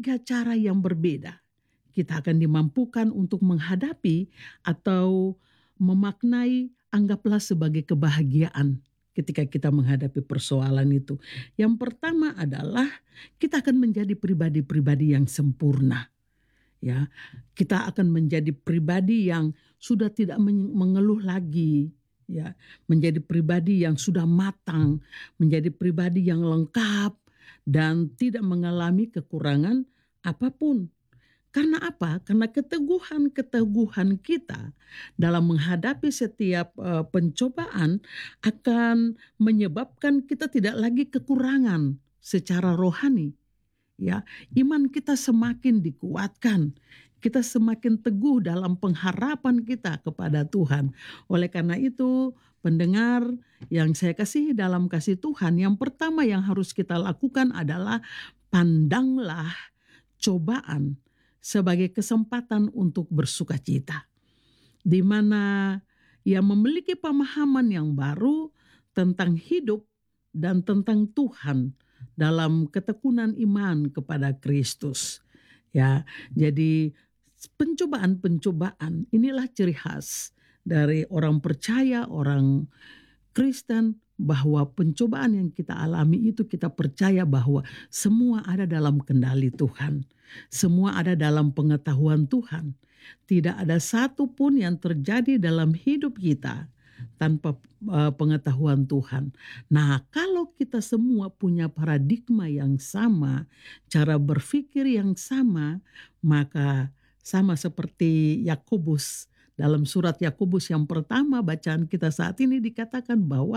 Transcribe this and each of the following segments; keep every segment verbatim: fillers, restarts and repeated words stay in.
tiga cara yang berbeda kita akan dimampukan untuk menghadapi atau memaknai, anggaplah sebagai kebahagiaan ketika kita menghadapi persoalan itu. Yang pertama adalah kita akan menjadi pribadi-pribadi yang sempurna. Ya, kita akan menjadi pribadi yang sudah tidak mengeluh lagi, ya, menjadi pribadi yang sudah matang, menjadi pribadi yang lengkap dan tidak mengalami kekurangan apapun. Karena apa? Karena keteguhan-keteguhan kita dalam menghadapi setiap uh, pencobaan akan menyebabkan kita tidak lagi kekurangan secara rohani. Ya, iman kita semakin dikuatkan. Kita semakin teguh dalam pengharapan kita kepada Tuhan. Oleh karena itu, pendengar yang saya kasihi dalam kasih Tuhan, yang pertama yang harus kita lakukan adalah pandanglah cobaan sebagai kesempatan untuk bersukacita. Di mana ia memiliki pemahaman yang baru tentang hidup dan tentang Tuhan dalam ketekunan iman kepada Kristus. Ya, jadi pencobaan-pencobaan inilah ciri khas dari orang percaya, orang Kristen, bahwa pencobaan yang kita alami itu kita percaya bahwa semua ada dalam kendali Tuhan. Semua ada dalam pengetahuan Tuhan. Tidak ada satu pun yang terjadi dalam hidup kita tanpa uh, pengetahuan Tuhan. Nah, kalau kita semua punya paradigma yang sama, cara berpikir yang sama, maka sama seperti Yakobus. Dalam surat Yakobus yang pertama bacaan kita saat ini dikatakan bahwa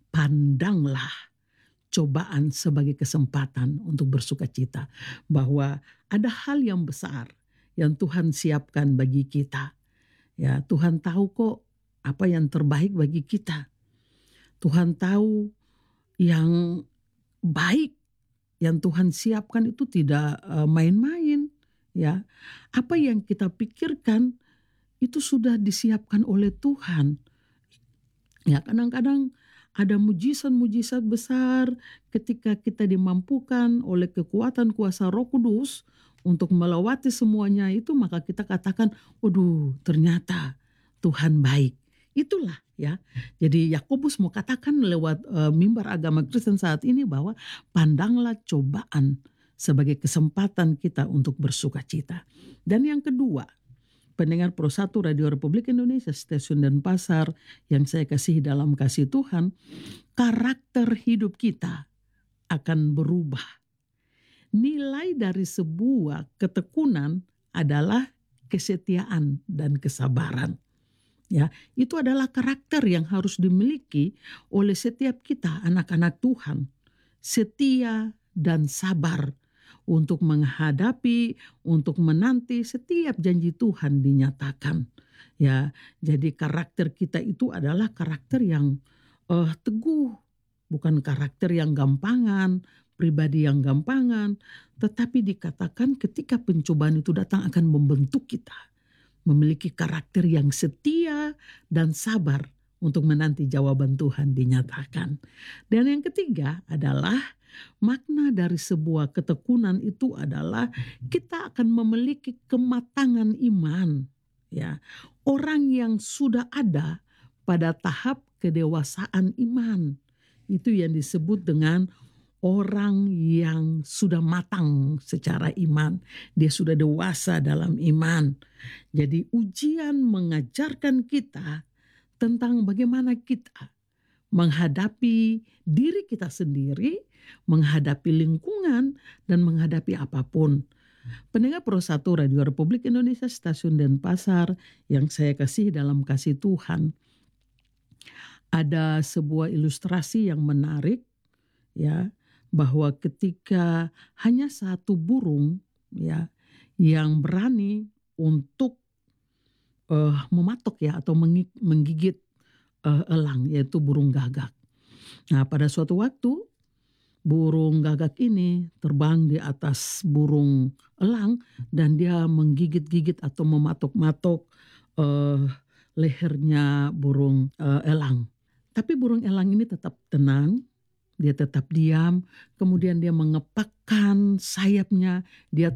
pandanglah cobaan sebagai kesempatan untuk bersukacita. Bahwa ada hal yang besar yang Tuhan siapkan bagi kita. Ya, Tuhan tahu kok apa yang terbaik bagi kita. Tuhan tahu yang baik yang Tuhan siapkan itu tidak uh, main-main. Ya, apa yang kita pikirkan itu sudah disiapkan oleh Tuhan. Ya, kadang-kadang ada mujizat-mujizat besar ketika kita dimampukan oleh kekuatan kuasa Roh Kudus untuk melewati semuanya itu, maka kita katakan, "Waduh, ternyata Tuhan baik." Itulah ya. Jadi Yakobus mau katakan lewat uh, mimbar agama Kristen saat ini bahwa pandanglah cobaan sebagai kesempatan kita untuk bersukacita. Dan yang kedua, pendengar Pro satu Radio Republik Indonesia, Stasiun Denpasar yang saya kasihi dalam kasih Tuhan, karakter hidup kita akan berubah. Nilai dari sebuah ketekunan adalah kesetiaan dan kesabaran. Ya, itu adalah karakter yang harus dimiliki oleh setiap kita anak-anak Tuhan. Setia dan sabar untuk menghadapi, untuk menanti setiap janji Tuhan dinyatakan. Ya, jadi karakter kita itu adalah karakter yang uh, teguh, bukan karakter yang gampangan, pribadi yang gampangan, tetapi dikatakan ketika pencobaan itu datang akan membentuk kita. Memiliki karakter yang setia dan sabar untuk menanti jawaban Tuhan dinyatakan. Dan yang ketiga adalah makna dari sebuah ketekunan itu adalah kita akan memiliki kematangan iman. Ya, orang yang sudah ada pada tahap kedewasaan iman. Itu yang disebut dengan orang yang sudah matang secara iman. Dia sudah dewasa dalam iman. Jadi ujian mengajarkan kita tentang bagaimana kita menghadapi diri kita sendiri, menghadapi lingkungan, dan menghadapi apapun. Pendengar Pro satu Radio Republik Indonesia, Stasiun Denpasar yang saya kasih dalam kasih Tuhan. Ada sebuah ilustrasi yang menarik, ya, bahwa ketika hanya satu burung ya yang berani untuk uh, mematok ya atau menggigit uh, elang, yaitu burung gagak. Nah, pada suatu waktu burung gagak ini terbang di atas burung elang dan dia menggigit-gigit atau mematok-matok uh, lehernya burung uh, elang. Tapi burung elang ini tetap tenang. Dia tetap diam, kemudian dia mengepakkan sayapnya, dia